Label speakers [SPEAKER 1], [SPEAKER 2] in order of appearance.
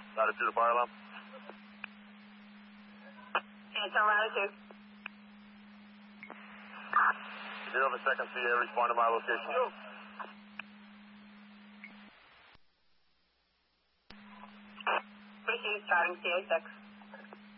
[SPEAKER 1] Latitude to fire alarm.
[SPEAKER 2] Answer latitude.
[SPEAKER 1] 0 for second CA, respond to my location.
[SPEAKER 2] Received, starting CA6.